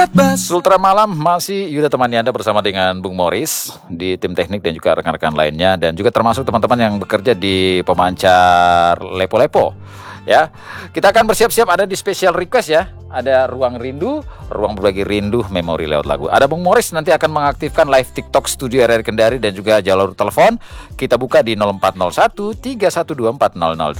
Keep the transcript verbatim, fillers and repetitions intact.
Sultra Malam masih Yuda temani Anda bersama dengan Bung Morris di tim teknik dan juga rekan-rekan lainnya, dan juga termasuk teman-teman yang bekerja di pemancar Lepo-Lepo. Ya, kita akan bersiap-siap ada di special request ya. Ada ruang rindu, ruang berbagi rindu, memori lewat lagu. Ada Bung Morris nanti akan mengaktifkan live TikTok Studio R R Kendari dan juga jalur telepon. Kita buka di nol empat nol satu tiga satu dua empat nol nol tujuh.